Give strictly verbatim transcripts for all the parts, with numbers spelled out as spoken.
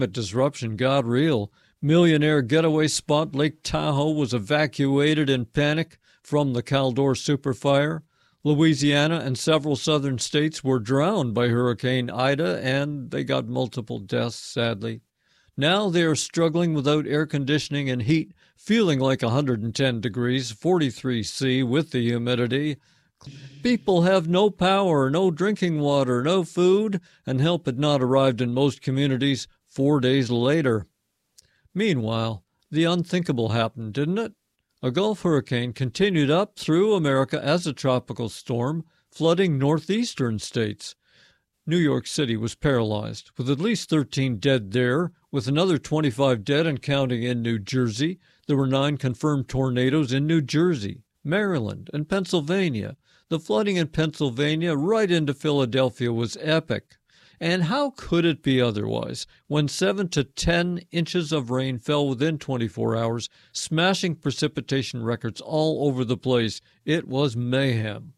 But disruption got real. Millionaire getaway spot Lake Tahoe was evacuated in panic from the Caldor superfire. Louisiana and several southern states were drowned by Hurricane Ida, and they got multiple deaths, sadly. Now they are struggling without air conditioning and heat, feeling like one hundred ten degrees, forty-three C with the humidity. People have no power, no drinking water, no food, and help had not arrived in most communities four days later. Meanwhile, the unthinkable happened, didn't it? A Gulf hurricane continued up through America as a tropical storm, flooding northeastern states. New York City was paralyzed, with at least thirteen dead there, with another twenty-five dead and counting in New Jersey. There were nine confirmed tornadoes in New Jersey, Maryland, and Pennsylvania. The flooding in Pennsylvania right into Philadelphia was epic. And how could it be otherwise when seven to ten inches of rain fell within twenty-four hours, smashing precipitation records all over the place? It was mayhem.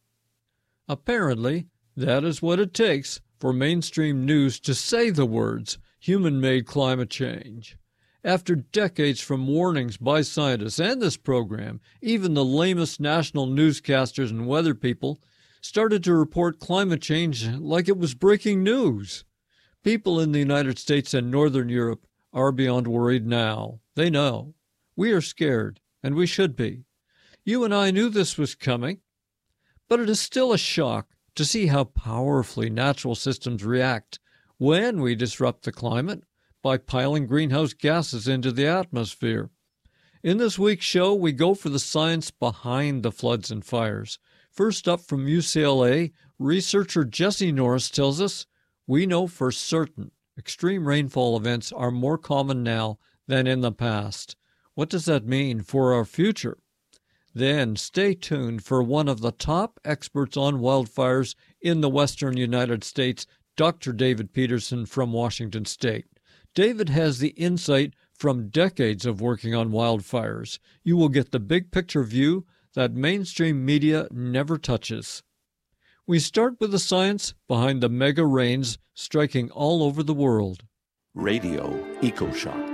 Apparently, that is what it takes for mainstream news to say the words human-made climate change. After decades from warnings by scientists and this program, even the lamest national newscasters and weather people started to report climate change like it was breaking news. People in the United States and Northern Europe are beyond worried now. They know. We are scared, and we should be. You and I knew this was coming, but it is still a shock to see how powerfully natural systems react when we disrupt the climate by piling greenhouse gases into the atmosphere. In this week's show, we go for the science behind the floods and fires. First up from U C L A, researcher Jesse Norris tells us we know for certain extreme rainfall events are more common now than in the past. What does that mean for our future? Then stay tuned for one of the top experts on wildfires in the western United States, Doctor David Peterson from Washington State. David has the insight from decades of working on wildfires. You will get the big picture view that mainstream media never touches. We start with the science behind the mega rains striking all over the world. Radio EcoShock.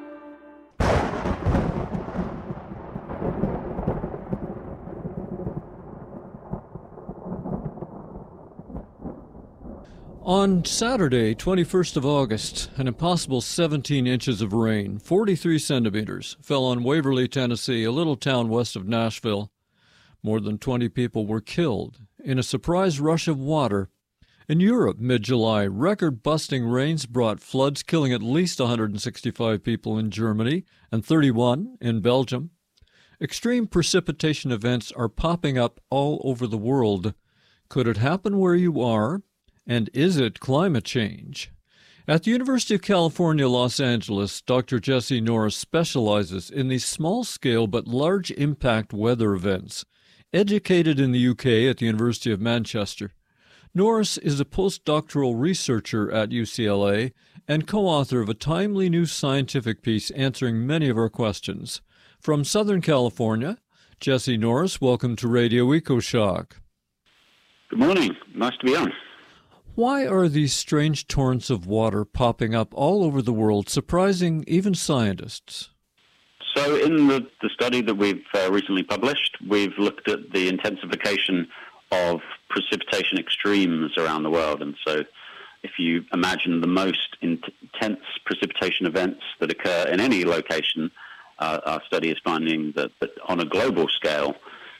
On Saturday, twenty-first of August, an impossible seventeen inches of rain, forty-three centimeters, fell on Waverly, Tennessee, a little town west of Nashville. More than twenty people were killed in a surprise rush of water. In Europe, mid-July, record-busting rains brought floods, killing at least one hundred sixty-five people in Germany and thirty-one in Belgium. Extreme precipitation events are popping up all over the world. Could it happen where you are? And is it climate change? At the University of California, Los Angeles, Doctor Jesse Norris specializes in these small-scale but large-impact weather events. Educated in the U K at the University of Manchester, Norris is a postdoctoral researcher at U C L A and co-author of a timely new scientific piece answering many of our questions. From Southern California, Jesse Norris, welcome to Radio EcoShock. Good morning. Nice to be on. Why are these strange torrents of water popping up all over the world, surprising even scientists? So in the, the study that we've uh, recently published, we've looked at the intensification of precipitation extremes around the world. And so if you imagine the most intense precipitation events that occur in any location, uh, our study is finding that, that on a global scale,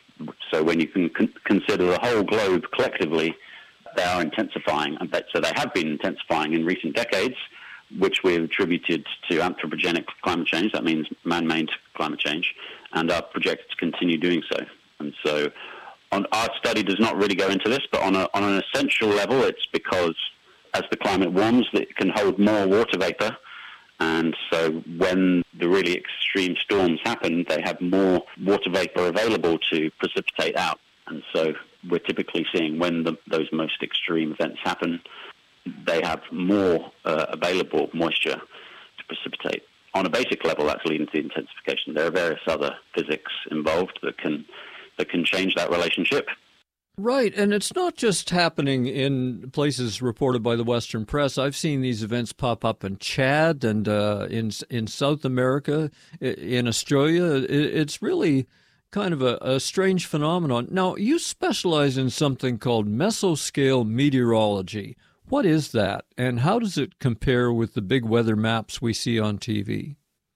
so when you can con- consider the whole globe collectively, they are intensifying. And so they have been intensifying in recent decades, which we've attributed to anthropogenic climate change. That means man-made climate change, and are projected to continue doing so. And so on, our study does not really go into this, but on, a, on an essential level, it's because as the climate warms, it can hold more water vapor. And so when the really extreme storms happen, they have more water vapor available to precipitate out. And so we're typically seeing when the, those most extreme events happen, they have more uh, available moisture to precipitate. On a basic level, that's leading to the intensification. There are various other physics involved that can that can change that relationship. Right, and it's not just happening in places reported by the Western press. I've seen these events pop up in Chad and uh, in in South America, in Australia. It's really kind of a, a strange phenomenon. Now, you specialize in something called mesoscale meteorology. What is that, and how does it compare with the big weather maps we see on T V?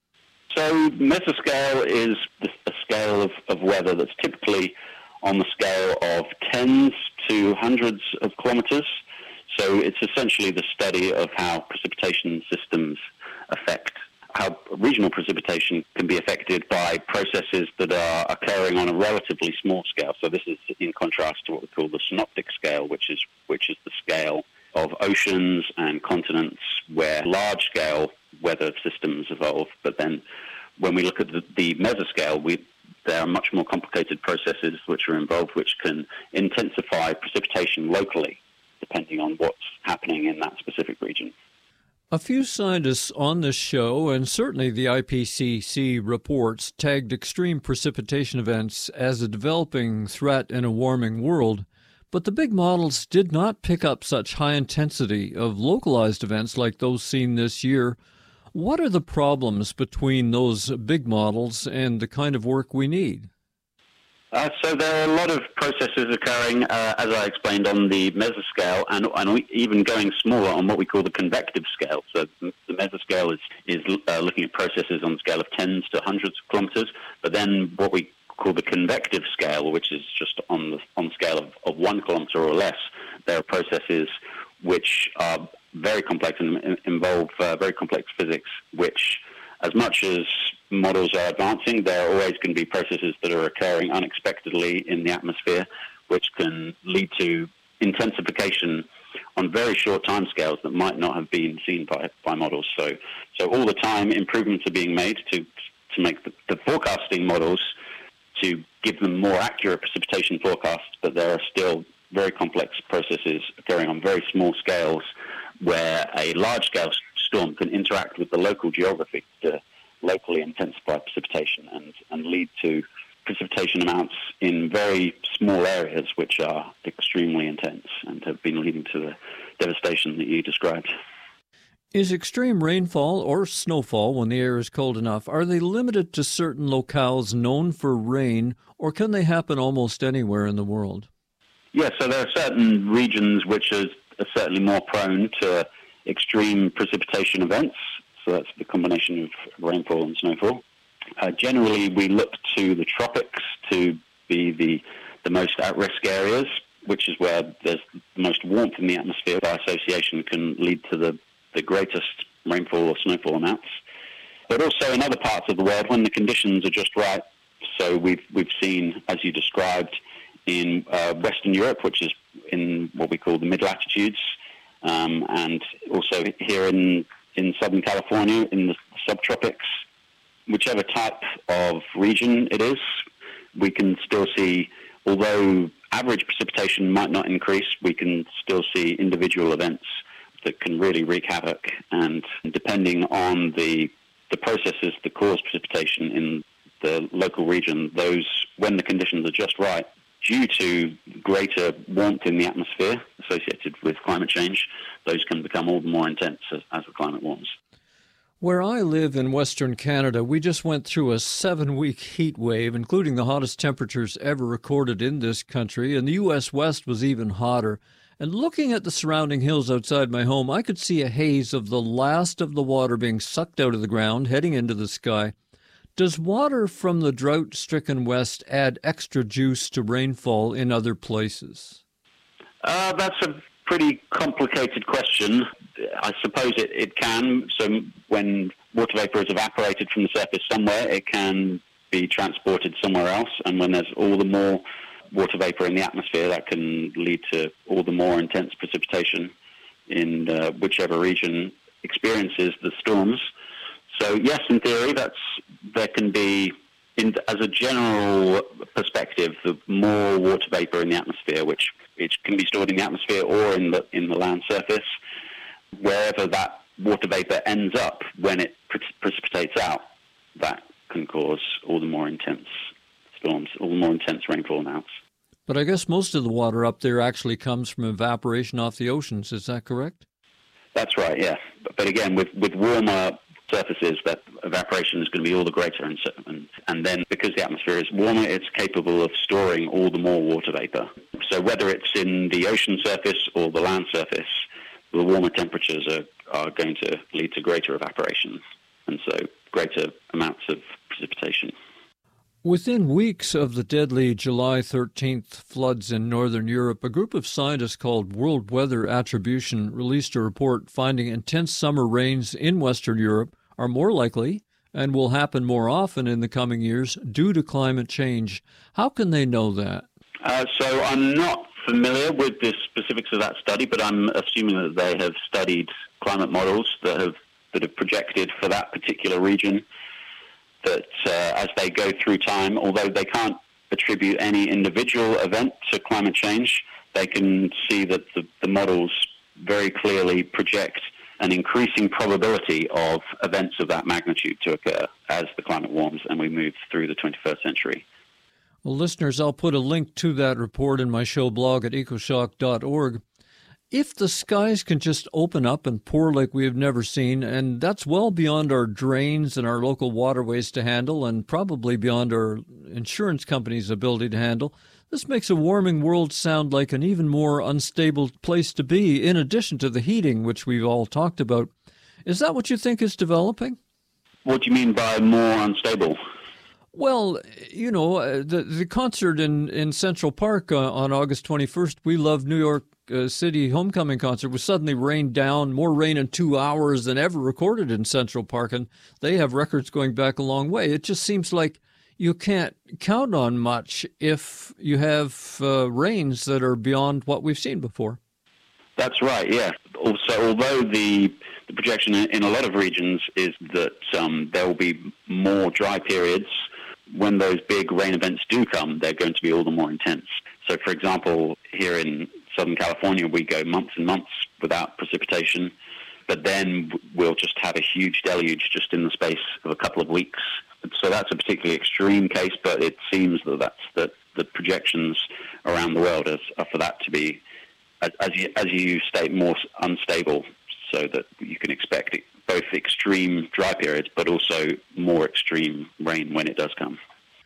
So mesoscale is a scale of, of weather that's typically on the scale of tens to hundreds of kilometers. So it's essentially the study of how precipitation systems affect, how regional precipitation can be affected by processes that are occurring on a relatively small scale. So this is in contrast to what we call the synoptic scale, which is which is the scale of oceans and continents where large-scale weather systems evolve. But then when we look at the, the mesoscale, we, there are much more complicated processes which are involved, which can intensify precipitation locally, depending on what's happening in that specific region. A few scientists on this show, and certainly the I P C C reports, tagged extreme precipitation events as a developing threat in a warming world. But the big models did not pick up such high intensity of localized events like those seen this year. What are the problems between those big models and the kind of work we need? Uh, so there are a lot of processes occurring, uh, as I explained, on the mesoscale, and, and even going smaller on what we call the convective scale. So the mesoscale is, is uh, looking at processes on the scale of tens to hundreds of kilometers, but then what we call the convective scale, which is just on the on scale of, of one kilometer or less, there are processes which are very complex and involve uh, very complex physics, which, as much as models are advancing, there are always going to be processes that are occurring unexpectedly in the atmosphere, which can lead to intensification on very short timescales that might not have been seen by, by models. So, so all the time, improvements are being made to to make the, the forecasting models, to give them more accurate precipitation forecasts, but there are still very complex processes occurring on very small scales where a large-scale storm can interact with the local geography to locally intensify precipitation and, and lead to precipitation amounts in very small areas which are extremely intense and have been leading to the devastation that you described. Is extreme rainfall or snowfall, when the air is cold enough, are they limited to certain locales known for rain, or can they happen almost anywhere in the world? Yes, so there are certain regions which are, are certainly more prone to extreme precipitation events. So that's the combination of rainfall and snowfall. Uh, generally, we look to the tropics to be the, the most at-risk areas, which is where there's the most warmth in the atmosphere. By association, can lead to the the greatest rainfall or snowfall amounts, but also in other parts of the world when the conditions are just right. So we've we've seen, as you described, in uh, Western Europe, which is in what we call the mid-latitudes, um, and also here in, in Southern California, in the subtropics, whichever type of region it is, we can still see, although average precipitation might not increase, we can still see individual events that can really wreak havoc, and depending on the the processes that cause precipitation in the local region, those, when the conditions are just right, due to greater warmth in the atmosphere associated with climate change, those can become all the more intense as, as the climate warms. Where I live in Western Canada, we just went through a seven-week heat wave, including the hottest temperatures ever recorded in this country, and the U S West was even hotter. And looking at the surrounding hills outside my home, I could see a haze of the last of the water being sucked out of the ground, heading into the sky. Does water from the drought-stricken West add extra juice to rainfall in other places? Uh, that's a pretty complicated question. I suppose it, it can. So when water vapor is evaporated from the surface somewhere, it can be transported somewhere else. And when there's all the more water vapor in the atmosphere, that can lead to all the more intense precipitation in uh, whichever region experiences the storms. So yes, in theory, that's there can be, in, as a general perspective, the more water vapor in the atmosphere, which which can be stored in the atmosphere or in the in the land surface, wherever that water vapor ends up when it pre- precipitates out, that can cause all the more intense storms, all the more intense rainfall amounts. But I guess most of the water up there actually comes from evaporation off the oceans. Is that correct? That's right, yes. But again, with, with warmer surfaces, that evaporation is going to be all the greater. And, so, and, and then because the atmosphere is warmer, it's capable of storing all the more water vapor. So whether it's in the ocean surface or the land surface, the warmer temperatures are, are going to lead to greater evaporation, and so greater amounts of precipitation. Within weeks of the deadly July thirteenth floods in northern Europe, a group of scientists called World Weather Attribution released a report finding intense summer rains in Western Europe are more likely and will happen more often in the coming years due to climate change. How can they know that? Uh, so I'm not familiar with the specifics of that study, but I'm assuming that they have studied climate models that have that have projected for that particular region, that uh, as they go through time, although they can't attribute any individual event to climate change, they can see that the, the models very clearly project an increasing probability of events of that magnitude to occur as the climate warms and we move through the twenty-first century. Well, listeners, I'll put a link to that report in my show blog at ecoshock dot org. If the skies can just open up and pour like we have never seen, and that's well beyond our drains and our local waterways to handle, and probably beyond our insurance companies' ability to handle, this makes a warming world sound like an even more unstable place to be, in addition to the heating, which we've all talked about. Is that what you think is developing? What do you mean by more unstable? Well, you know, the the concert in, in Central Park uh, on August twenty-first, We Love New York uh, City homecoming concert, was suddenly rained down, more rain in two hours than ever recorded in Central Park, and they have records going back a long way. It just seems like you can't count on much if you have uh, rains that are beyond what we've seen before. That's right, yeah. Also, although the, the projection in a lot of regions is that um, there will be more dry periods, when those big rain events do come, they're going to be all the more intense. So, for example, here in Southern California, we go months and months without precipitation, but then we'll just have a huge deluge just in the space of a couple of weeks. So that's a particularly extreme case, but it seems that that's the, the projections around the world are, are for that to be, as, as, you, as you state, more unstable, so that you can expect it, both extreme dry periods, but also more extreme rain when it does come.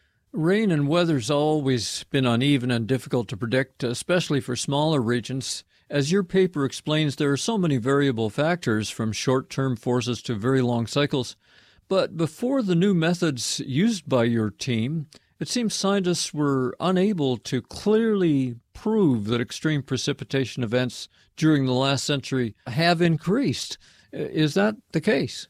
Rain and weather's always been uneven and difficult to predict, especially for smaller regions. As your paper explains, there are so many variable factors, from short-term forces to very long cycles. But before the new methods used by your team, it seems scientists were unable to clearly prove that extreme precipitation events during the last century have increased. Is that the case?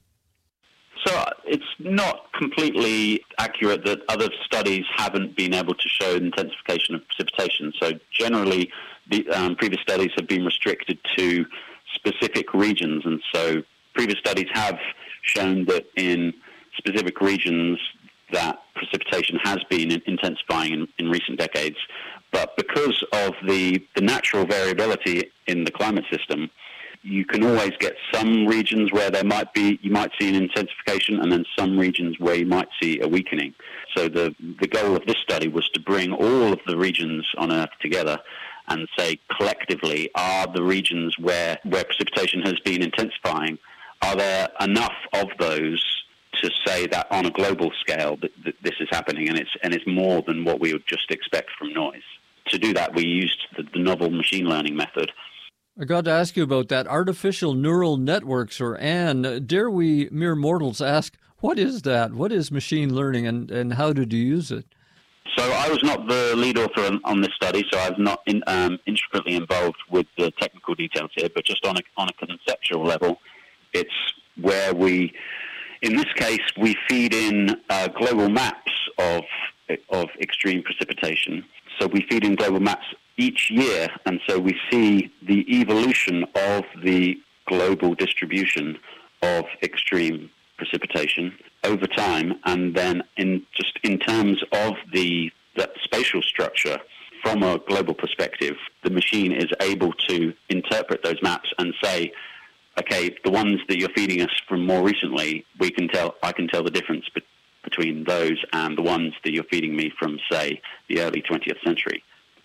So it's not completely accurate that other studies haven't been able to show intensification of precipitation. So generally, the um, previous studies have been restricted to specific regions. And so previous studies have shown that in specific regions that precipitation has been intensifying in, in recent decades. But because of the, the natural variability in the climate system, you can always get some regions where there might be, you might see an intensification, and then some regions where you might see a weakening. So the, the goal of this study was to bring all of the regions on Earth together and say collectively, are the regions where, where precipitation has been intensifying, are there enough of those to say that on a global scale that, that this is happening, and it's, and it's more than what we would just expect from noise. To do that, we used the, the novel machine learning method. I got to ask you about that. Artificial neural networks, or A N. Dare we mere mortals ask, what is that? What is machine learning, and, and how did you use it? So I was not the lead author on, on this study, so I was not in, um, intricately involved with the technical details here, but just on a, on a conceptual level, it's where we, in this case, we feed in uh, global maps of of extreme precipitation. So we feed in global maps each year, and so we see the evolution of the global distribution of extreme precipitation over time, and then in just in terms of the, the spatial structure from a global perspective, the machine is able to interpret those maps and say, okay, the ones that you're feeding us from more recently, we can tell, I can tell the difference be- between those and the ones that you're feeding me from, say, the early twentieth century.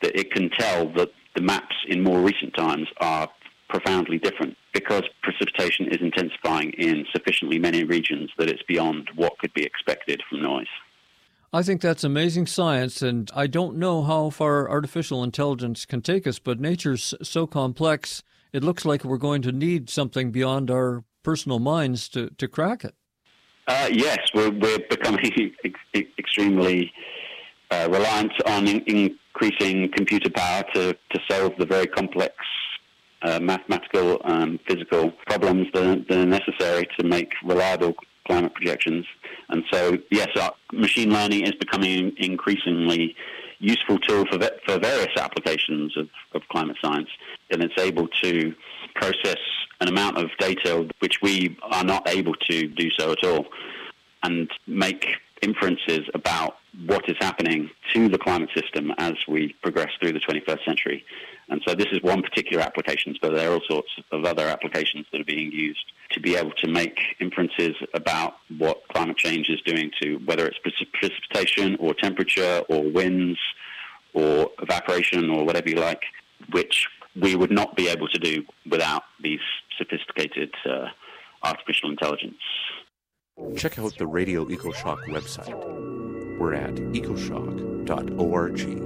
that it can tell that the maps in more recent times are profoundly different because precipitation is intensifying in sufficiently many regions that it's beyond what could be expected from noise. I think that's amazing science, and I don't know how far artificial intelligence can take us, but nature's so complex, it looks like we're going to need something beyond our personal minds to, to crack it. Uh, yes, we're, we're becoming ex- extremely uh, reliant on in- increasing computer power to, to solve the very complex uh, mathematical and physical problems that, that are necessary to make reliable climate projections. And so, yes, our machine learning is becoming an increasingly useful tool for, for various applications of, of climate science, and it's able to process an amount of data which we are not able to do so at all, and make inferences about what is happening to the climate system as we progress through the twenty-first century. And so this is one particular application, but there are all sorts of other applications that are being used to be able to make inferences about what climate change is doing to whether it's precipitation or temperature or winds or evaporation or whatever you like, which we would not be able to do without these sophisticated uh, artificial intelligence. Check out the Radio EcoShock website. We're at ecoshock dot org.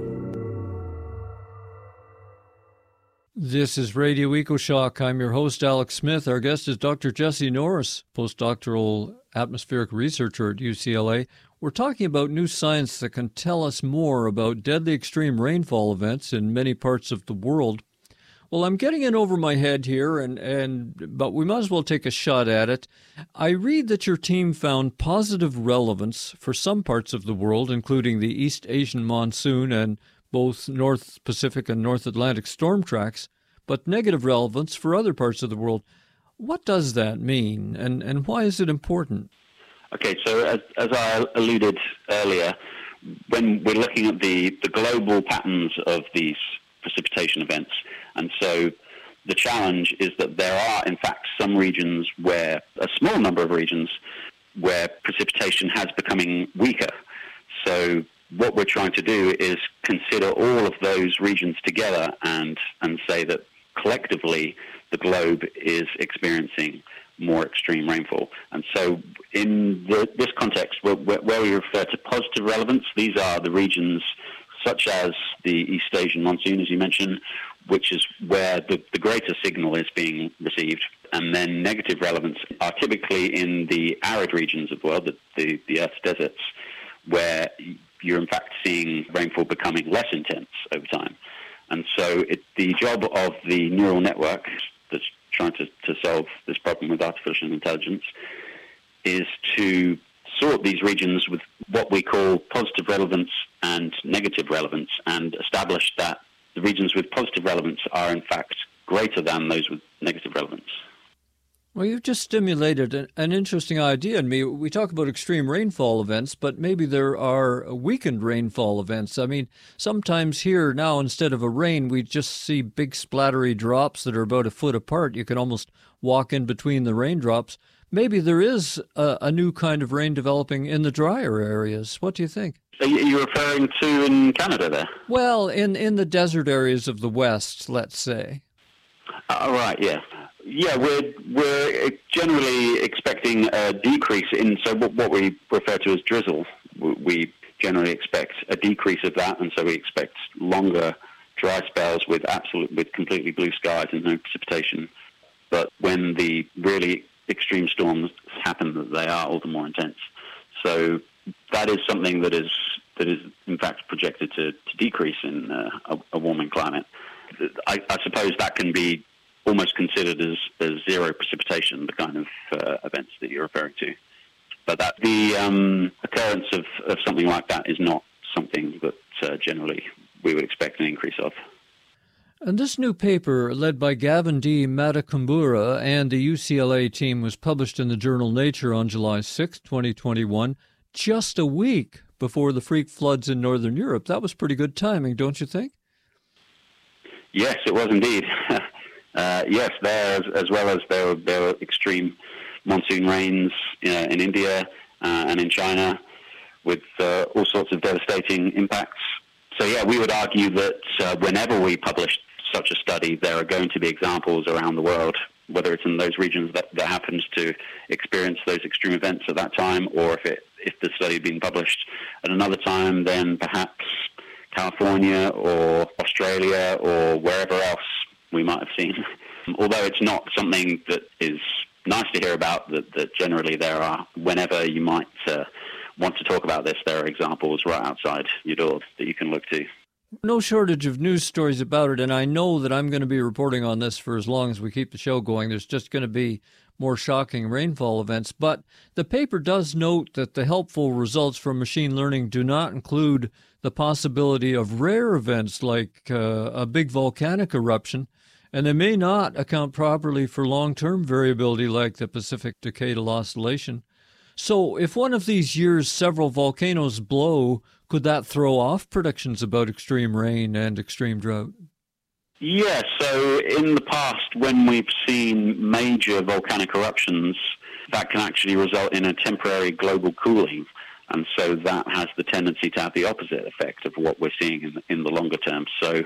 This is Radio EcoShock. I'm your host, Alex Smith. Our guest is Doctor Jesse Norris, postdoctoral atmospheric researcher at U C L A. We're talking about new science that can tell us more about deadly extreme rainfall events in many parts of the world. Well, I'm getting in over my head here, and, and but we might as well take a shot at it. I read that your team found positive relevance for some parts of the world, including the East Asian monsoon and both North Pacific and North Atlantic storm tracks, but negative relevance for other parts of the world. What does that mean, and, and why is it important? Okay, so as, as I alluded earlier, when we're looking at the, the global patterns of these precipitation events, and so the challenge is that there are, in fact, some regions where, a small number of regions, where precipitation has becoming weaker. So what we're trying to do is consider all of those regions together and, and say that collectively the globe is experiencing more extreme rainfall. And so in the, this context, where, where we refer to positive relevance, these are the regions such as the East Asian monsoon, as you mentioned, which is where the, the greater signal is being received. And then negative relevance are typically in the arid regions of the world, the, the, the Earth's deserts, where you're in fact seeing rainfall becoming less intense over time. And so it, the job of the neural network that's trying to, to solve this problem with artificial intelligence is to sort these regions with what we call positive relevance and negative relevance, and establish that the regions with positive relevance are in fact greater than those with negative relevance. Well, you've just stimulated an, an interesting idea in me. We talk about extreme rainfall events, but maybe there are weakened rainfall events. I mean, sometimes here now, instead of a rain, we just see big splattery drops that are about a foot apart. You can almost walk in between the raindrops. Maybe there is a, a new kind of rain developing in the drier areas. What do you think? Are you referring to in Canada there? Well, in, in the desert areas of the West, let's say. Uh, right, yeah. Yeah, we're we're generally expecting a decrease in, so what we refer to as drizzle, we generally expect a decrease of that, and so we expect longer dry spells with absolute, with completely blue skies and no precipitation. But when the really extreme storms happen, they are all the more intense. So that is something that is that is in fact projected to, to decrease in uh, a, a warming climate. I, I suppose that can be almost considered as, as zero precipitation, the kind of uh, events that you're referring to. But that the um, occurrence of, of something like that is not something that uh, generally we would expect an increase of. And this new paper, led by Gavin D. Matakumbura and the U C L A team, was published in the journal Nature on July sixth, twenty twenty-one, just a week before the freak floods in northern Europe. That was pretty good timing, don't you think? Yes, it was indeed. Uh, yes, there, as, as well as there were, there were extreme monsoon rains uh, in India uh, and in China with uh, all sorts of devastating impacts. So, yeah, we would argue that uh, whenever we publish such a study, there are going to be examples around the world, whether it's in those regions that, that happens to experience those extreme events at that time, or if it if the study had been published at another time, then perhaps California or Australia or wherever else we might have seen. Although it's not something that is nice to hear about, that, that generally there are, whenever you might uh, want to talk about this, there are examples right outside your door that you can look to. No shortage of news stories about it, and I know that I'm going to be reporting on this for as long as we keep the show going. There's just going to be more shocking rainfall events. But the paper does note that the helpful results from machine learning do not include the possibility of rare events like uh, a big volcanic eruption, and they may not account properly for long-term variability like the Pacific Decadal Oscillation. So if one of these years several volcanoes blow, could that throw off predictions about extreme rain and extreme drought? Yes, so in the past, when we've seen major volcanic eruptions, that can actually result in a temporary global cooling. And so that has the tendency to have the opposite effect of what we're seeing in the, in the longer term. So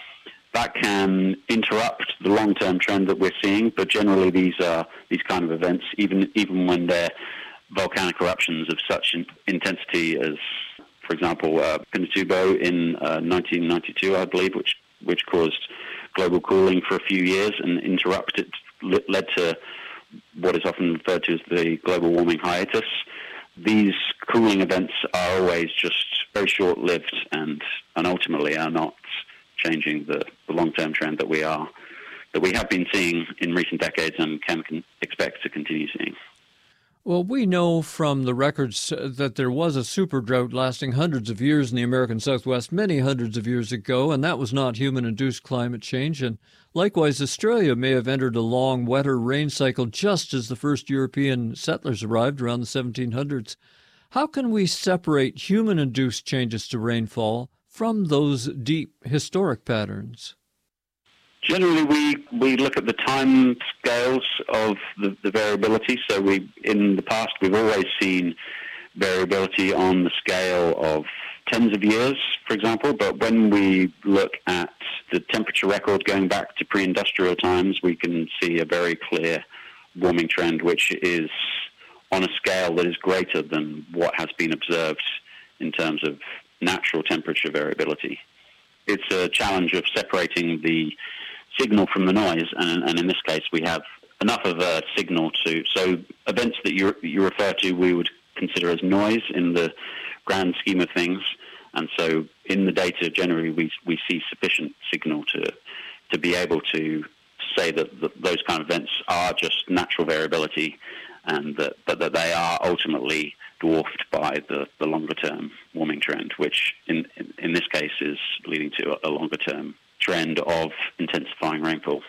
that can interrupt the long-term trend that we're seeing, but generally these are these kind of events, even even when they're volcanic eruptions of such in, intensity as, for example, uh, Pinatubo in uh, nineteen ninety-two, I believe, which which caused global cooling for a few years and interrupted, led to what is often referred to as the global warming hiatus. These cooling events are always just very short-lived and, and ultimately are not changing the, the long-term trend that we are that we have been seeing in recent decades and can, can expect to continue seeing. Well, we know from the records that there was a super drought lasting hundreds of years in the American Southwest many hundreds of years ago, and that was not human-induced climate change. And likewise, Australia may have entered a long, wetter rain cycle just as the first European settlers arrived around the seventeen hundreds. How can we separate human-induced changes to rainfall from those deep historic patterns? Generally, we, we look at the time scales of the, the variability. So we, in the past, we've always seen variability on the scale of tens of years, for example. But when we look at the temperature record going back to pre-industrial times, we can see a very clear warming trend, which is on a scale that is greater than what has been observed in terms of natural temperature variability. It's a challenge of separating the signal from the noise, and, and in this case we have enough of a signal to, so events that you, you refer to we would consider as noise in the grand scheme of things, and so in the data generally we we see sufficient signal to to be able to say that, that those kind of events are just natural variability, and that, but that they are ultimately dwarfed by the, the longer term warming trend, which in, in, in this case is leading to a, a longer term trend of intensifying rainfall.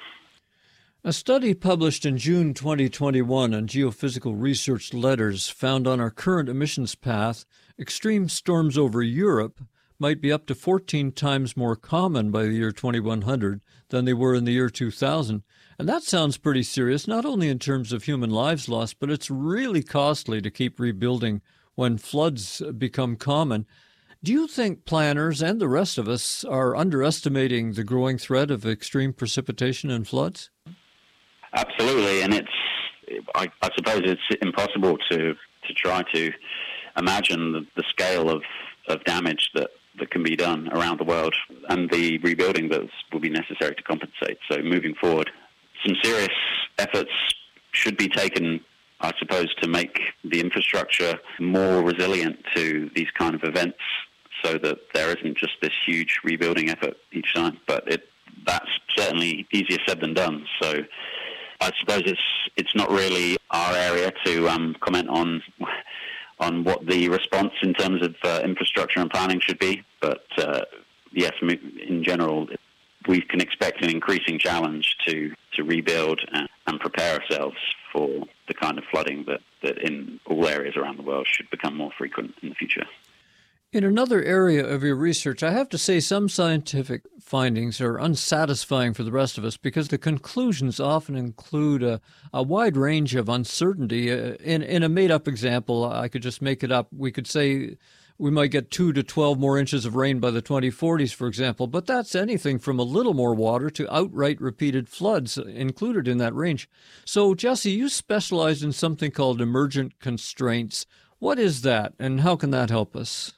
A study published in June twenty twenty-one on Geophysical Research Letters found on our current emissions path, extreme storms over Europe might be up to fourteen times more common by the year twenty-one hundred than they were in the year two thousand. And that sounds pretty serious, not only in terms of human lives lost, but it's really costly to keep rebuilding when floods become common. Do you think planners and the rest of us are underestimating the growing threat of extreme precipitation and floods? Absolutely, and it's, I, I suppose it's impossible to, to try to imagine the, the scale of, of damage that, that can be done around the world and the rebuilding that will be necessary to compensate. So moving forward, some serious efforts should be taken, I suppose, to make the infrastructure more resilient to these kind of events, so that there isn't just this huge rebuilding effort each time. But it, that's certainly easier said than done. So I suppose it's it's not really our area to um, comment on on what the response in terms of uh, infrastructure and planning should be. But uh, yes, in general, we can expect an increasing challenge to, to rebuild and, and prepare ourselves for the kind of flooding that, that in all areas around the world should become more frequent in the future. In another area of your research, I have to say some scientific findings are unsatisfying for the rest of us because the conclusions often include a, a wide range of uncertainty. Uh, in, in a made-up example, I could just make it up. We could say we might get two to twelve more inches of rain by the twenty forties, for example, but that's anything from a little more water to outright repeated floods included in that range. So, Jesse, you specialize in something called emergent constraints. What is that, and how can that help us?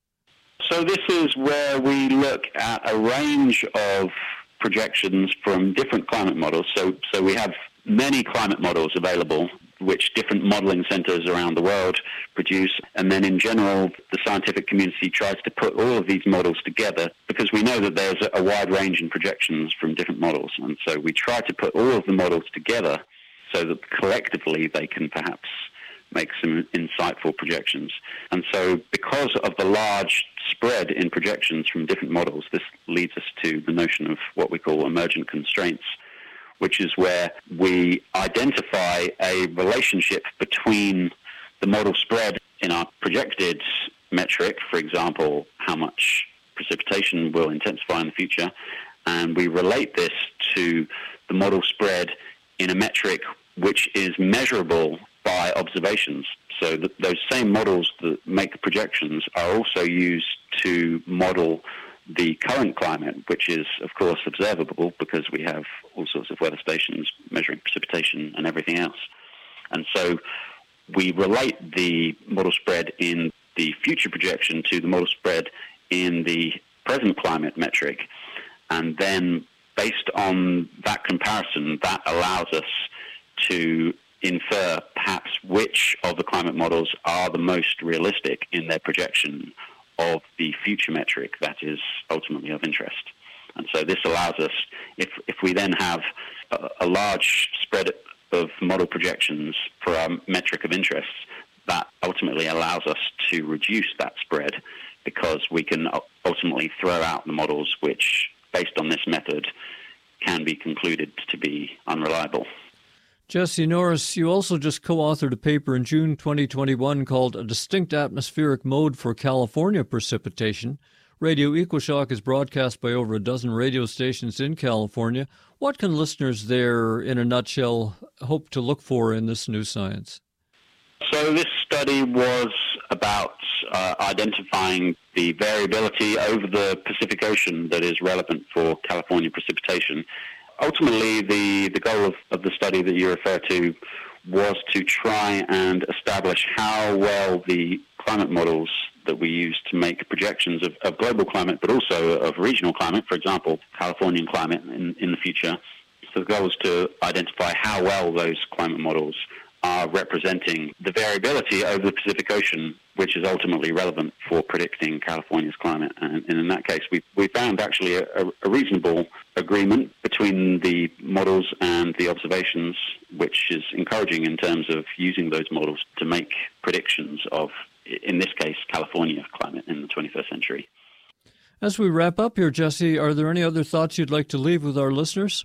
So this is where we look at a range of projections from different climate models. So, so we have many climate models available, which different modeling centers around the world produce. And then in general, the scientific community tries to put all of these models together because we know that there's a wide range in projections from different models. And so we try to put all of the models together so that collectively they can perhaps make some insightful projections. And so because of the large spread in projections from different models, this leads us to the notion of what we call emergent constraints, which is where we identify a relationship between the model spread in our projected metric, for example, how much precipitation will intensify in the future, and we relate this to the model spread in a metric which is measurable by observations. So that those same models that make the projections are also used to model the current climate, which is, of course, observable because we have all sorts of weather stations measuring precipitation and everything else. And so we relate the model spread in the future projection to the model spread in the present climate metric. And then based on that comparison, that allows us to infer perhaps which of the climate models are the most realistic in their projection of the future metric that is ultimately of interest. And so this allows us, if if we then have a, a large spread of model projections for our metric of interest, that ultimately allows us to reduce that spread because we can ultimately throw out the models which, based on this method, can be concluded to be unreliable. Jesse Norris, you also just co-authored a paper in June twenty twenty-one called A Distinct Atmospheric Mode for California Precipitation. Radio EcoShock is broadcast by over a dozen radio stations in California. What can listeners there, in a nutshell, hope to look for in this new science? So this study was about uh, identifying the variability over the Pacific Ocean that is relevant for California precipitation. Ultimately, the, the goal of, of the study that you refer to was to try and establish how well the climate models that we use to make projections of, of global climate, but also of regional climate, for example, Californian climate in, in the future. So the goal was to identify how well those climate models are representing the variability over the Pacific Ocean, which is ultimately relevant for predicting California's climate. And, and in that case, we, we found actually a, a reasonable agreement between the models and the observations, which is encouraging in terms of using those models to make predictions of, in this case, California climate in the twenty-first century. As we wrap up here, Jesse, are there any other thoughts you'd like to leave with our listeners?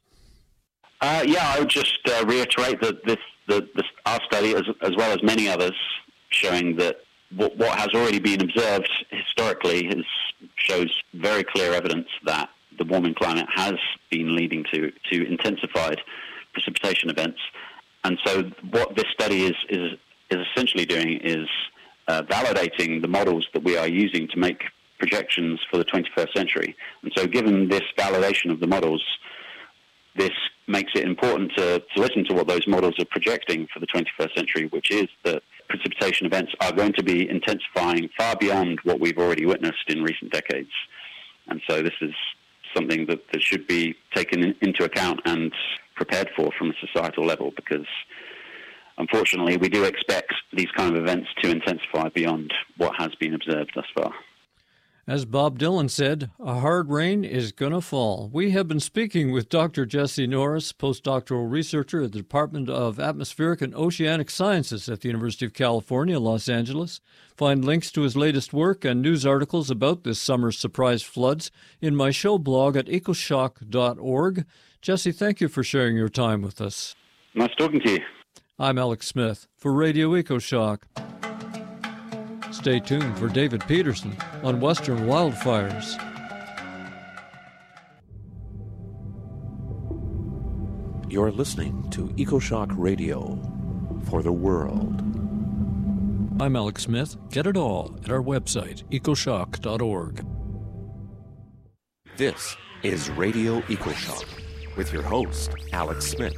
Uh, yeah, I would just uh, reiterate that this, the, the, our study, as, as well as many others, showing that what, what has already been observed historically is, shows very clear evidence that the warming climate has been leading to, to intensified precipitation events. And so what this study is, is, is essentially doing is uh, validating the models that we are using to make projections for the twenty-first century. And so given this validation of the models, this makes it important to, to listen to what those models are projecting for the twenty-first century, which is that precipitation events are going to be intensifying far beyond what we've already witnessed in recent decades. And so this is something that, that should be taken in, into account and prepared for from a societal level, because unfortunately we do expect these kind of events to intensify beyond what has been observed thus far. As Bob Dylan said, a hard rain is gonna fall. We have been speaking with Doctor Jesse Norris, postdoctoral researcher at the Department of Atmospheric and Oceanic Sciences at the University of California, Los Angeles. Find links to his latest work and news articles about this summer's surprise floods in my show blog at ecoshock dot org. Jesse, thank you for sharing your time with us. Nice talking to you. I'm Alex Smith for Radio EcoShock. Stay tuned for David Peterson on Western Wildfires. You're listening to EcoShock Radio for the world. I'm Alex Smith. Get it all at our website, ecoshock dot org. This is Radio EcoShock with your host, Alex Smith.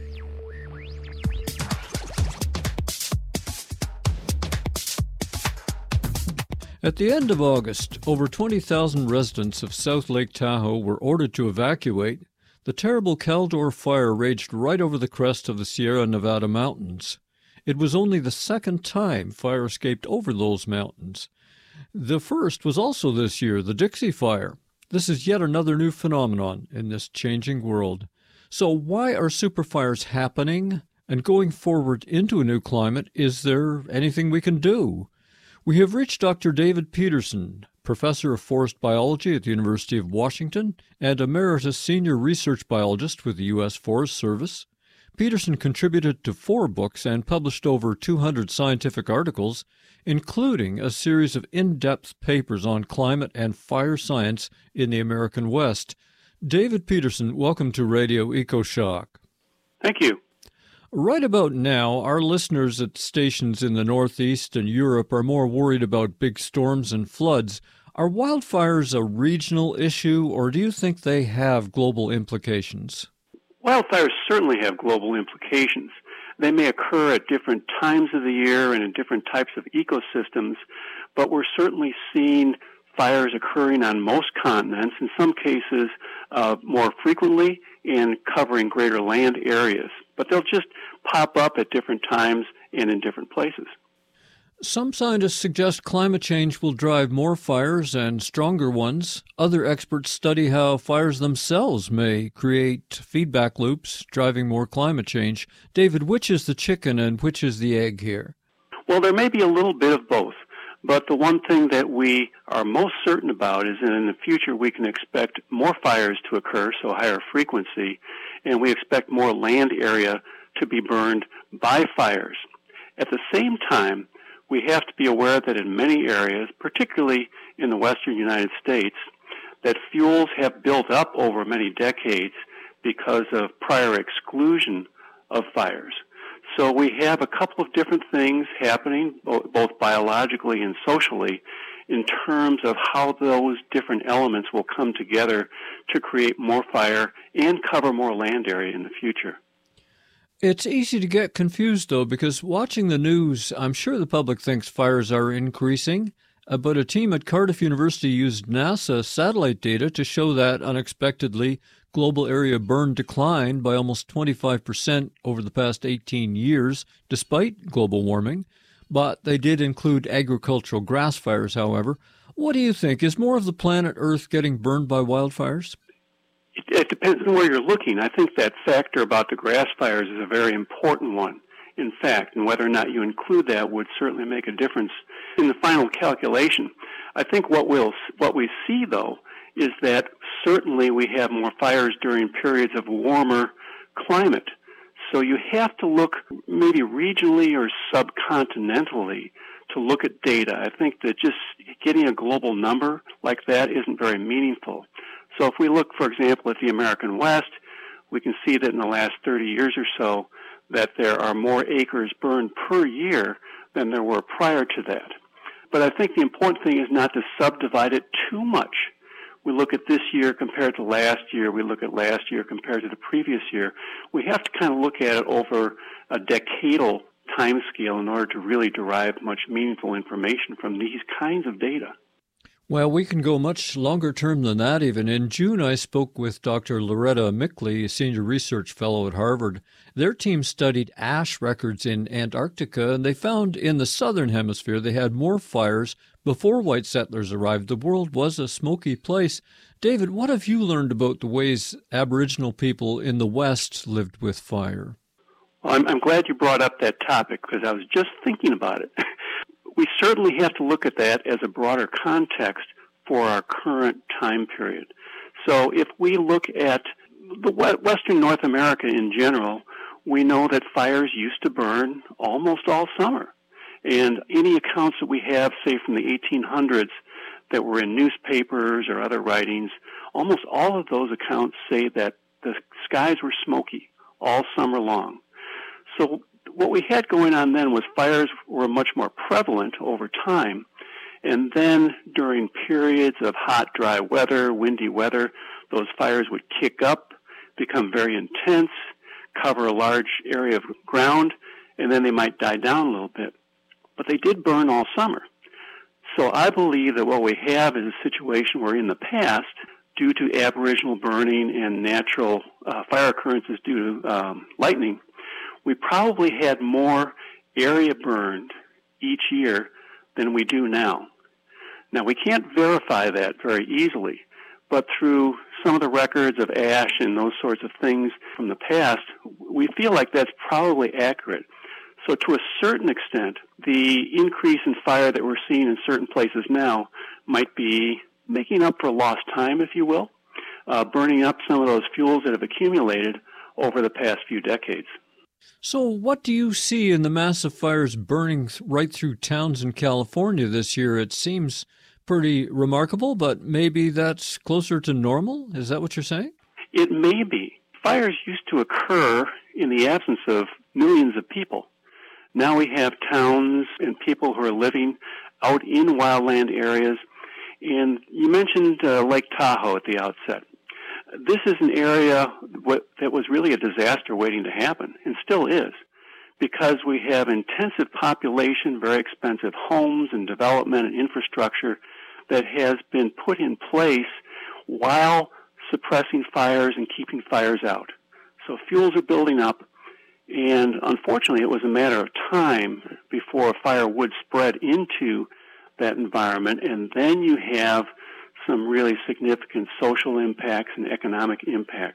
At the end of August, over twenty thousand residents of South Lake Tahoe were ordered to evacuate. The terrible Caldor fire raged right over the crest of the Sierra Nevada mountains. It was only the second time fire escaped over those mountains. The first was also this year, the Dixie Fire. This is yet another new phenomenon in this changing world. So why are superfires happening? And going forward into a new climate, is there anything we can do? We have reached Doctor David Peterson, professor of forest biology at the University of Washington and emeritus senior research biologist with the U S Forest Service. Peterson contributed to four books and published over two hundred scientific articles, including a series of in-depth papers on climate and fire science in the American West. David Peterson, welcome to Radio EcoShock. Thank you. Right about now, our listeners at stations in the Northeast and Europe are more worried about big storms and floods. Are wildfires a regional issue, or do you think they have global implications? Wildfires certainly have global implications. They may occur at different times of the year and in different types of ecosystems, but we're certainly seeing fires occurring on most continents, in some cases uh, more frequently and covering greater land areas. But they'll just pop up at different times and in different places. Some scientists suggest climate change will drive more fires and stronger ones. Other experts study how fires themselves may create feedback loops, driving more climate change. David, which is the chicken and which is the egg here? Well, there may be a little bit of both. But the one thing that we are most certain about is that in the future we can expect more fires to occur, so higher frequency, and we expect more land area to be burned by fires. At the same time, we have to be aware that in many areas, particularly in the western United States, that fuels have built up over many decades because of prior exclusion of fires. So we have a couple of different things happening, both biologically and socially, in terms of how those different elements will come together to create more fire and cover more land area in the future. It's easy to get confused, though, because watching the news, I'm sure the public thinks fires are increasing, uh, but a team at Cardiff University used NASA satellite data to show that, unexpectedly, global area burn declined by almost twenty-five percent over the past eighteen years, despite global warming. But they did include agricultural grass fires, however. What do you think? Is more of the planet Earth getting burned by wildfires? It, it depends on where you're looking. I think that factor about the grass fires is a very important one, in fact, and whether or not you include that would certainly make a difference in the final calculation. I think what we'll what we see, though, is that certainly we have more fires during periods of warmer climate. So you have to look maybe regionally or subcontinentally to look at data. I think that just getting a global number like that isn't very meaningful. So if we look, for example, at the American West, we can see that in the last thirty years or so that there are more acres burned per year than there were prior to that. But I think the important thing is not to subdivide it too much. We look at this year compared to last year. We look at last year compared to the previous year. We have to kind of look at it over a decadal time scale in order to really derive much meaningful information from these kinds of data. Well, we can go much longer term than that even. In June, I spoke with Doctor Loretta Mickley, a senior research fellow at Harvard. Their team studied ash records in Antarctica, and they found in the southern hemisphere they had more fires before white settlers arrived. The world was a smoky place. David, what have you learned about the ways Aboriginal people in the West lived with fire? Well, I'm, I'm glad you brought up that topic because I was just thinking about it. We certainly have to look at that as a broader context for our current time period. So if we look at the Western North America in general, we know that fires used to burn almost all summer. And any accounts that we have, say, from the eighteen hundreds that were in newspapers or other writings, almost all of those accounts say that the skies were smoky all summer long. So what we had going on then was fires were much more prevalent over time. And then during periods of hot, dry weather, windy weather, those fires would kick up, become very intense, cover a large area of ground, and then they might die down a little bit. But they did burn all summer. So I believe that what we have is a situation where in the past, due to aboriginal burning and natural uh, fire occurrences due to um, lightning, we probably had more area burned each year than we do now. Now, we can't verify that very easily, but through some of the records of ash and those sorts of things from the past, we feel like that's probably accurate. So to a certain extent, the increase in fire that we're seeing in certain places now might be making up for lost time, if you will, uh, burning up some of those fuels that have accumulated over the past few decades. So what do you see in the massive fires burning right through towns in California this year? It seems pretty remarkable, but maybe that's closer to normal? Is that what you're saying? It may be. Fires used to occur in the absence of millions of people. Now we have towns and people who are living out in wildland areas. And you mentioned uh, Lake Tahoe at the outset. This is an area that was really a disaster waiting to happen, and still is, because we have intensive population, very expensive homes and development and infrastructure that has been put in place while suppressing fires and keeping fires out. So fuels are building up, and unfortunately it was a matter of time before a fire would spread into that environment, and then you have some really significant social impacts and economic impacts.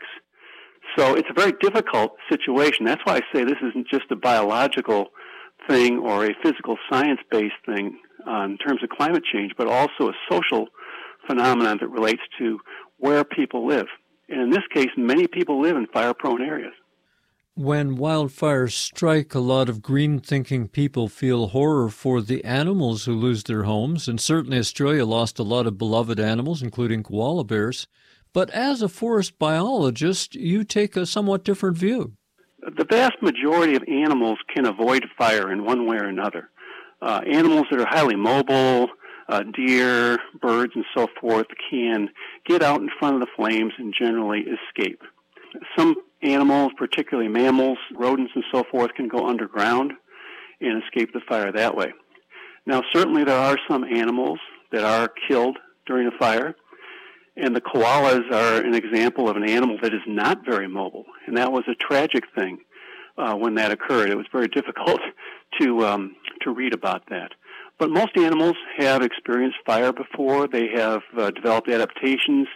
So it's a very difficult situation. That's why I say this isn't just a biological thing or a physical science-based thing uh, in terms of climate change, but also a social phenomenon that relates to where people live. And in this case, many people live in fire-prone areas. When wildfires strike, a lot of green-thinking people feel horror for the animals who lose their homes, and certainly Australia lost a lot of beloved animals, including koala bears. But as a forest biologist, you take a somewhat different view. The vast majority of animals can avoid fire in one way or another. Uh, animals that are highly mobile, uh, deer, birds, and so forth, can get out in front of the flames and generally escape. Some animals, particularly mammals, rodents, and so forth, can go underground and escape the fire that way. Now, certainly there are some animals that are killed during a fire, and the koalas are an example of an animal that is not very mobile, and that was a tragic thing uh, when that occurred. It was very difficult to um, to read about that. But most animals have experienced fire before. They have uh, developed adaptations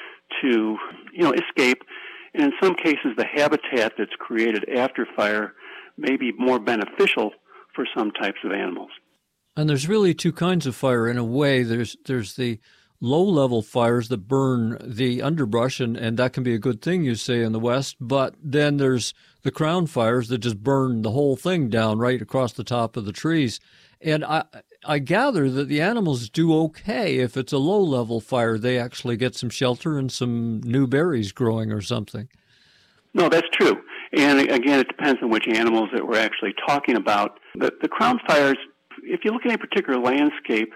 to, you know, escape. And in some cases, the habitat that's created after fire may be more beneficial for some types of animals. And there's really two kinds of fire in a way. There's there's the low-level fires that burn the underbrush, and, and that can be a good thing, you say, in the West. But then there's the crown fires that just burn the whole thing down right across the top of the trees. And I I gather that the animals do okay if it's a low-level fire. They actually get some shelter and some new berries growing or something. No, that's true. And again, it depends on which animals that we're actually talking about. The, the crown fires, if you look at a particular landscape,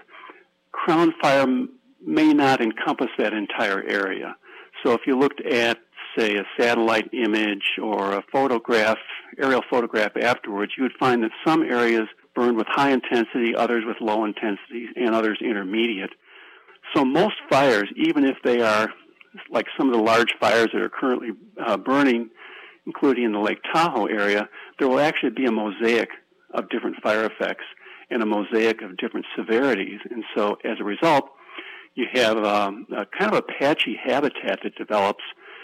crown fire may not encompass that entire area. So if you looked at, say, a satellite image or a photograph, aerial photograph afterwards, you would find that some areas burned with high intensity, others with low intensity, and others intermediate. So most fires, even if they are like some of the large fires that are currently uh, burning, including in the Lake Tahoe area, there will actually be a mosaic of different fire effects and a mosaic of different severities. And so as a result, you have um, a kind of a patchy habitat that develops.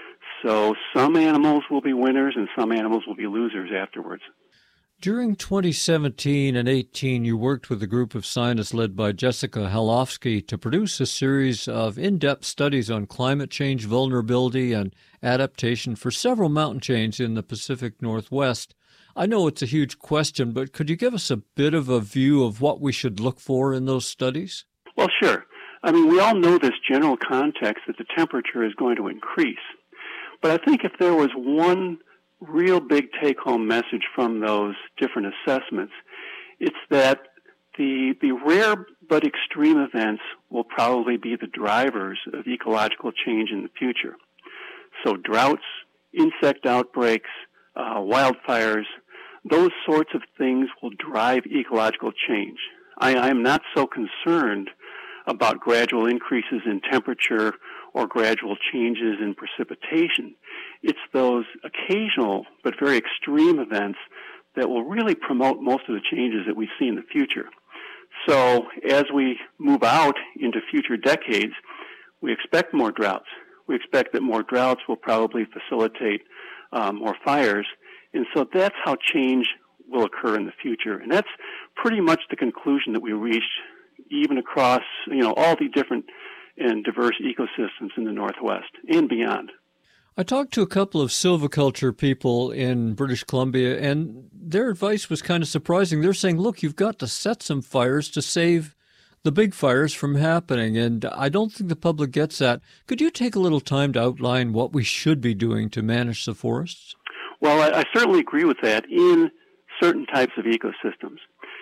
So some animals will be winners and some animals will be losers afterwards. During twenty seventeen and eighteen, you worked with a group of scientists led by Jessica Halofsky to produce a series of in-depth studies on climate change vulnerability and adaptation for several mountain chains in the Pacific Northwest. I know it's a huge question, but could you give us a bit of a view of what we should look for in those studies? Well, sure. I mean, we all know this general context that the temperature is going to increase. But I think if there was one real big take-home message from those different assessments. It's that the the rare but extreme events will probably be the drivers of ecological change in the future. So droughts, insect outbreaks, uh, wildfires, those sorts of things will drive ecological change. I, I am not so concerned about gradual increases in temperature or gradual changes in precipitation. It's those occasional but very extreme events that will really promote most of the changes that we see in the future. So as we move out into future decades, we expect more droughts. We expect that more droughts will probably facilitate uh, more fires. And so that's how change will occur in the future. And that's pretty much the conclusion that we reached even across, you know, all the different and diverse ecosystems in the Northwest and beyond. I talked to a couple of silviculture people in British Columbia, and their advice was kind of surprising. They're saying, look, you've got to set some fires to save the big fires from happening, and I don't think the public gets that. Could you take a little time to outline what we should be doing to manage the forests? Well, I, I certainly agree with that in certain types of ecosystems.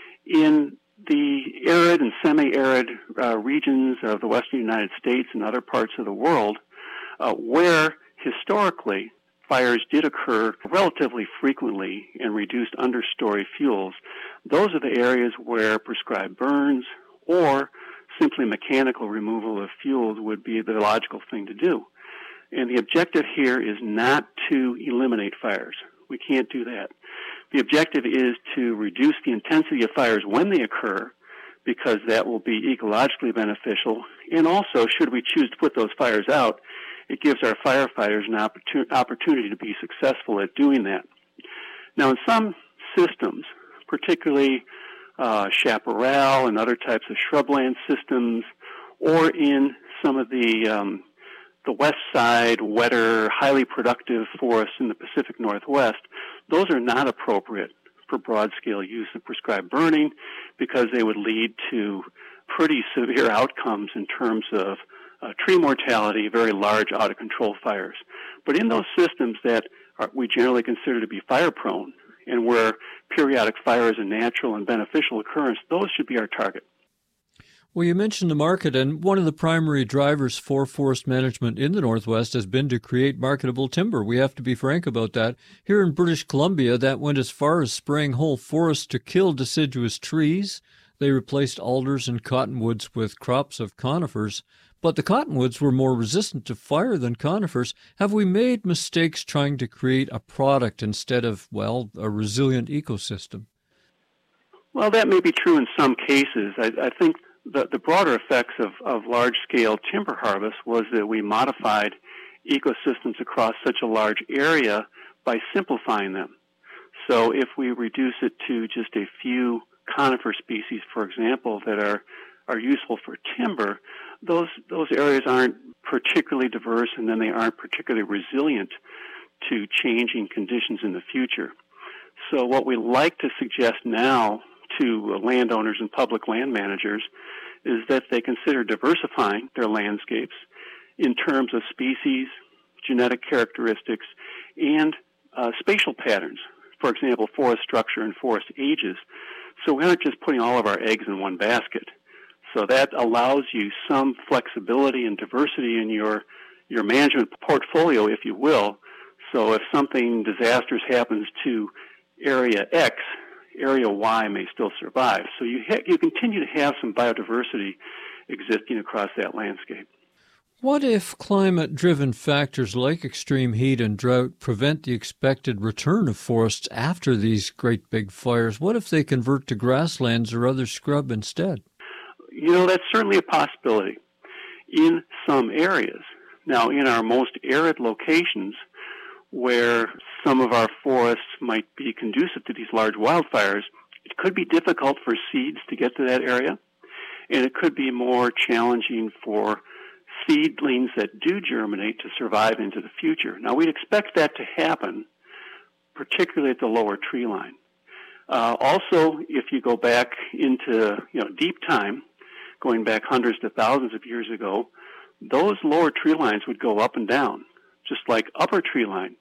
In the arid and semi-arid uh, regions of the western United States and other parts of the world, uh, where historically fires did occur relatively frequently and reduced understory fuels, those are the areas where prescribed burns or simply mechanical removal of fuels would be the logical thing to do. And the objective here is not to eliminate fires. We can't do that. The objective is to reduce the intensity of fires when they occur, because that will be ecologically beneficial. And also, should we choose to put those fires out, it gives our firefighters an opportun- opportunity to be successful at doing that. Now, in some systems, particularly uh, chaparral and other types of shrubland systems, or in some of the um, the west side, wetter, highly productive forests in the Pacific Northwest, those are not appropriate for broad-scale use of prescribed burning because they would lead to pretty severe outcomes in terms of uh, tree mortality, very large, out-of-control fires. But in those systems that are, we generally consider to be fire-prone and where periodic fire is a natural and beneficial occurrence, those should be our target. Well, you mentioned the market, and one of the primary drivers for forest management in the Northwest has been to create marketable timber. We have to be frank about that. Here in British Columbia, that went as far as spraying whole forests to kill deciduous trees. They replaced alders and cottonwoods with crops of conifers, but the cottonwoods were more resistant to fire than conifers. Have we made mistakes trying to create a product instead of, well, a resilient ecosystem? Well, that may be true in some cases. I, I think The, the broader effects of, of large-scale timber harvest was that we modified ecosystems across such a large area by simplifying them. So if we reduce it to just a few conifer species, for example, that are, are useful for timber, those, those areas aren't particularly diverse, and then they aren't particularly resilient to changing conditions in the future. So what we like to suggest now to landowners and public land managers is that they consider diversifying their landscapes in terms of species, genetic characteristics, and uh, spatial patterns. For example, forest structure and forest ages. So we aren't just putting all of our eggs in one basket. So that allows you some flexibility and diversity in your, your management portfolio, if you will. So if something disastrous happens to area X, area Y may still survive. So you ha- you continue to have some biodiversity existing across that landscape. What if climate-driven factors like extreme heat and drought prevent the expected return of forests after these great big fires? What if they convert to grasslands or other scrub instead? You know, that's certainly a possibility in some areas. Now, in our most arid locations, where some of our forests might be conducive to these large wildfires, it could be difficult for seeds to get to that area, and it could be more challenging for seedlings that do germinate to survive into the future. Now, we'd expect that to happen, particularly at the lower tree line. Uh, also, if you go back into, you know, deep time, going back hundreds to thousands of years ago, those lower tree lines would go up and down, just like upper tree line.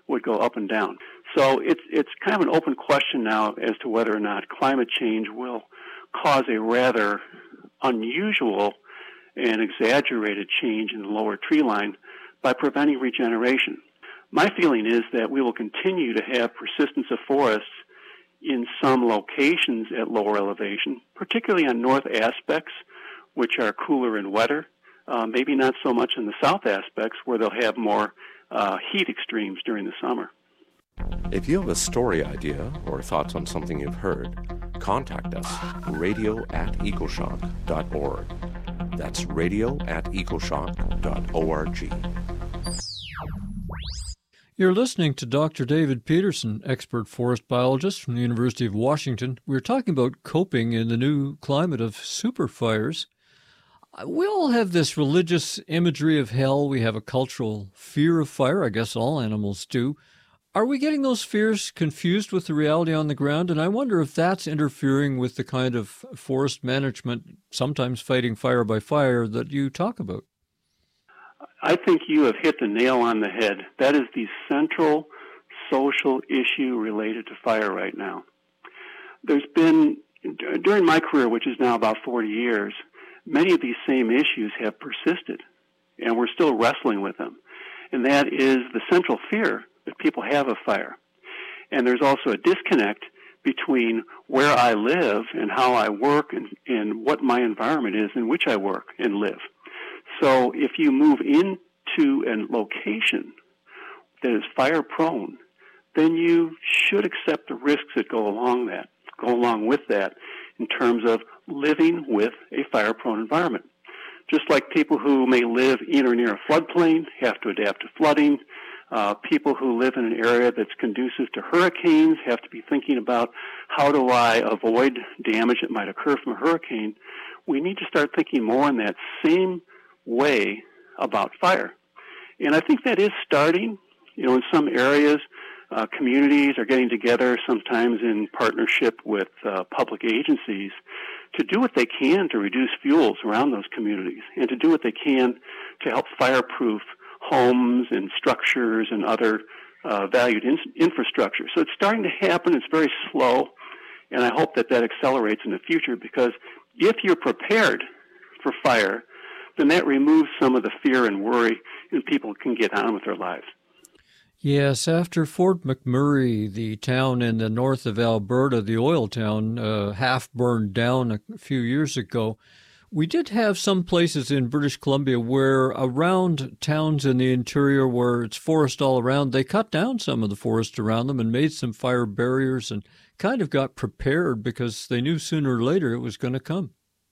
would go up and down. So it's it's kind of an open question now as to whether or not climate change will cause a rather unusual and exaggerated change in the lower tree line by preventing regeneration. My feeling is that we will continue to have persistence of forests in some locations at lower elevation, particularly on north aspects, which are cooler and wetter, uh, maybe not so much in the south aspects where they'll have more uh, heat extremes during the summer. If you have a story idea or thoughts on something you've heard, contact us, radio at ecoshock dot org. That's radio at ecoshock dot org. You're listening to Doctor David Peterson, expert forest biologist from the University of Washington. We're talking about coping in the new climate of super fires. We all have this religious imagery of hell. We have a cultural fear of fire. I guess all animals do. Are we getting those fears confused with the reality on the ground? And I wonder if that's interfering with the kind of forest management, sometimes fighting fire by fire, that you talk about. I think you have hit the nail on the head. That is the central social issue related to fire right now. There's been, during my career, which is now about forty years, many of these same issues have persisted, and we're still wrestling with them. And that is the central fear that people have of fire. And there's also a disconnect between where I live and how I work and, and what my environment is in which I work and live. So if you move into a location that is fire prone, then you should accept the risks that go along that, go along with that in terms of living with a fire prone environment. Just like people who may live in or near a floodplain have to adapt to flooding, uh, people who live in an area that's conducive to hurricanes have to be thinking about how do I avoid damage that might occur from a hurricane. We need to start thinking more in that same way about fire. And I think that is starting. You know, in some areas, uh, communities are getting together, sometimes in partnership with uh, public agencies, to do what they can to reduce fuels around those communities and to do what they can to help fireproof homes and structures and other uh, valued in- infrastructure. So it's starting to happen. It's very slow, and I hope that that accelerates in the future, because if you're prepared for fire, then that removes some of the fear and worry, and people can get on with their lives. Yes, after Fort McMurray, the town in the north of Alberta, the oil town, uh, half burned down a few years ago, we did have some places in British Columbia where around towns in the interior where it's forest all around, they cut down some of the forest around them and made some fire barriers and kind of got prepared because they knew sooner or later it was going to come.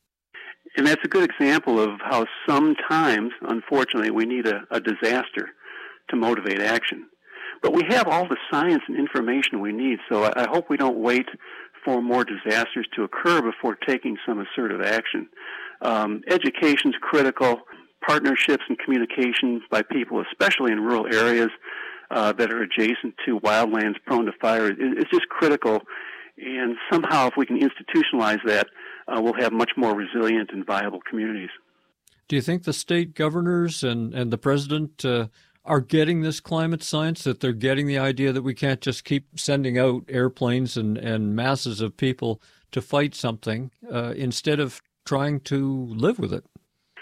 And that's a good example of how sometimes, unfortunately, we need a, a disaster to motivate action. But we have all the science and information we need, so I, I hope we don't wait for more disasters to occur before taking some assertive action. Um, education's critical. Partnerships and communication by people, especially in rural areas uh, that are adjacent to wildlands prone to fire, is, is just critical. And somehow, if we can institutionalize that, uh, we'll have much more resilient and viable communities. Do you think the state governors and, and the president uh, are getting this climate science, that they're getting the idea that we can't just keep sending out airplanes and, and masses of people to fight something uh, instead of trying to live with it?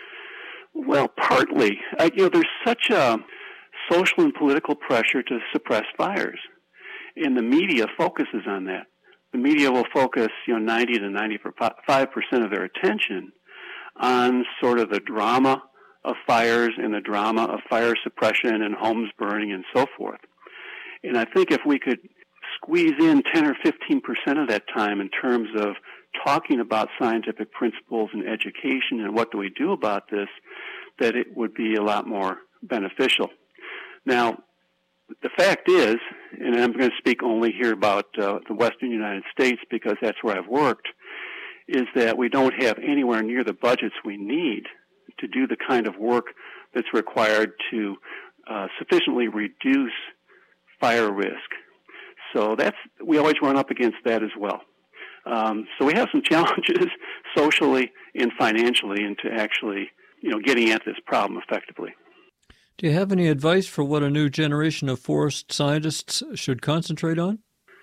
Well, partly. Uh, you know, there's such a social and political pressure to suppress fires, and the media focuses on that. The media will focus, you know, ninety to ninety-five percent of their attention on sort of the drama of fires and the drama of fire suppression and homes burning and so forth. And I think if we could squeeze in ten or fifteen percent of that time in terms of talking about scientific principles and education and what do we do about this, that it would be a lot more beneficial. Now, the fact is, and I'm going to speak only here about uh, the western United States because that's where I've worked, is that we don't have anywhere near the budgets we need to do the kind of work that's required to uh, sufficiently reduce fire risk. So that's, we always run up against that as well. Um, so we have some challenges socially and financially into actually, you know, getting at this problem effectively. Do you have any advice for what a new generation of forest scientists should concentrate on?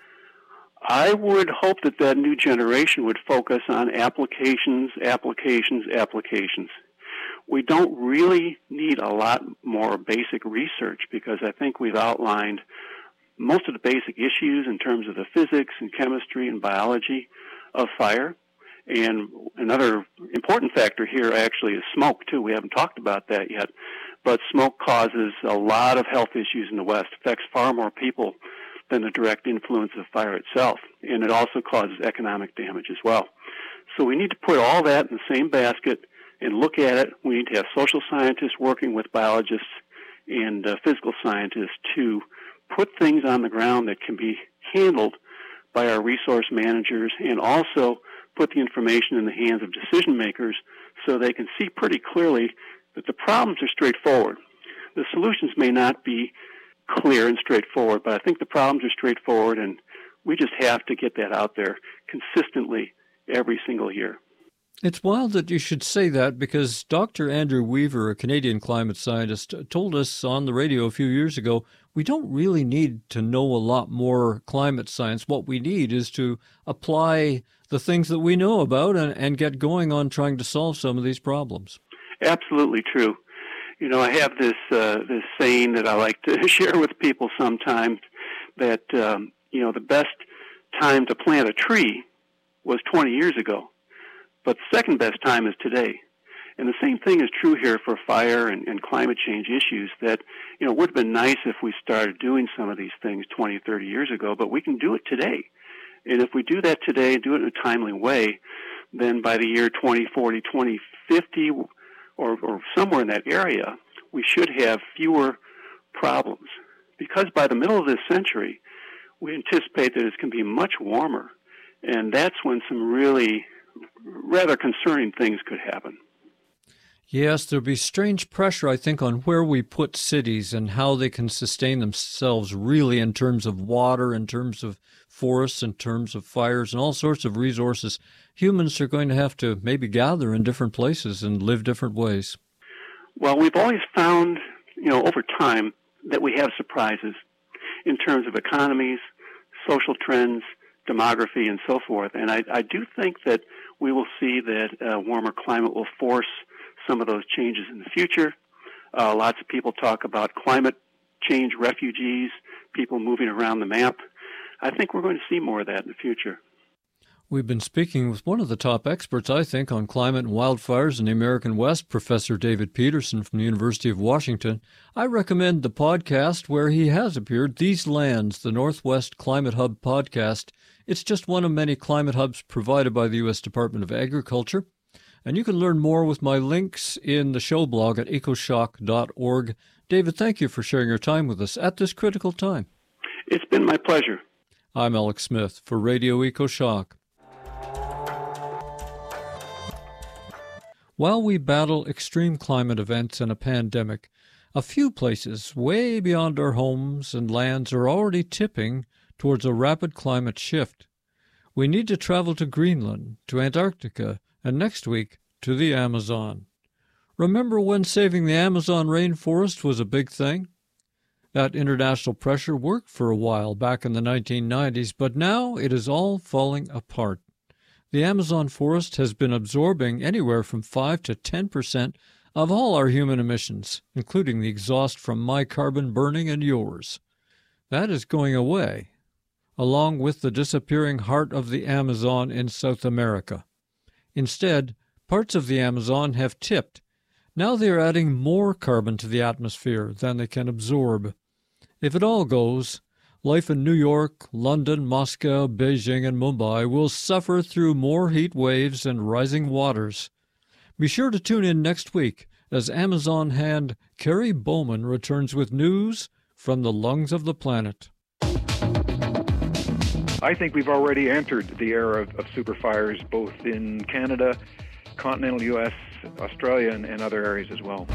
I would hope that that new generation would focus on applications, applications, applications. We don't really need a lot more basic research because I think we've outlined most of the basic issues in terms of the physics and chemistry and biology of fire. And another important factor here actually is smoke, too. We haven't talked about that yet. But smoke causes a lot of health issues in the West, affects far more people than the direct influence of fire itself. And it also causes economic damage as well. So we need to put all that in the same basket and look at it. We need to have social scientists working with biologists and uh, physical scientists to put things on the ground that can be handled by our resource managers, and also put the information in the hands of decision makers so they can see pretty clearly that the problems are straightforward. The solutions may not be clear and straightforward, but I think the problems are straightforward, and we just have to get that out there consistently every single year. It's wild that you should say that because Doctor Andrew Weaver, a Canadian climate scientist, told us on the radio a few years ago, we don't really need to know a lot more climate science. What we need is to apply the things that we know about and, and get going on trying to solve some of these problems. Absolutely true. You know, I have this uh, this saying that I like to share with people sometimes that, um, you know, the best time to plant a tree was twenty years ago. But the second best time is today. And the same thing is true here for fire and, and climate change issues that, you know, it would have been nice if we started doing some of these things twenty, thirty years ago, but we can do it today. And if we do that today, do it in a timely way, then by the year twenty forty, twenty fifty, or, or somewhere in that area, we should have fewer problems. Because by the middle of this century, we anticipate that it's going to be much warmer. And that's when some really rather concerning things could happen. Yes, there'll be strange pressure, I think, on where we put cities and how they can sustain themselves really in terms of water, in terms of forests, in terms of fires, and all sorts of resources. Humans are going to have to maybe gather in different places and live different ways. Well, we've always found, you know, over time that we have surprises in terms of economies, social trends, demography, and so forth. And I, I do think that we will see that a warmer climate will force some of those changes in the future. Uh, lots of people talk about climate change refugees, people moving around the map. I think we're going to see more of that in the future. We've been speaking with one of the top experts, I think, on climate and wildfires in the American West, Professor David Peterson from the University of Washington. I recommend the podcast where he has appeared, These Lands, the Northwest Climate Hub podcast. It's just one of many climate hubs provided by the U S Department of Agriculture. And you can learn more with my links in the show blog at ecoshock dot org. David, thank you for sharing your time with us at this critical time. It's been my pleasure. I'm Alex Smith for Radio EcoShock. While we battle extreme climate events and a pandemic, a few places way beyond our homes and lands are already tipping towards a rapid climate shift. We need to travel to Greenland, to Antarctica, and next week to the Amazon. Remember when saving the Amazon rainforest was a big thing? That international pressure worked for a while back in the nineteen nineties, but now it is all falling apart. The Amazon forest has been absorbing anywhere from five to ten percent of all our human emissions, including the exhaust from my carbon burning and yours. That is going away, along with the disappearing heart of the Amazon in South America. Instead, parts of the Amazon have tipped. Now they are adding more carbon to the atmosphere than they can absorb. If it all goes, life in New York, London, Moscow, Beijing, and Mumbai will suffer through more heat waves and rising waters. Be sure to tune in next week as Amazon hand Carrie Bowman returns with news from the lungs of the planet. I think we've already entered the era of, of superfires, both in Canada, continental U S, Australia, and, and other areas as well.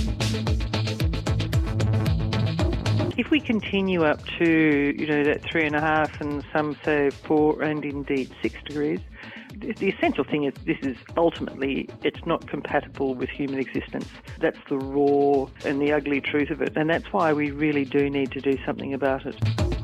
If we continue up to, you know, that three and a half and some say four and indeed six degrees, the essential thing is this is ultimately, it's not compatible with human existence. That's the raw and the ugly truth of it. And that's why we really do need to do something about it.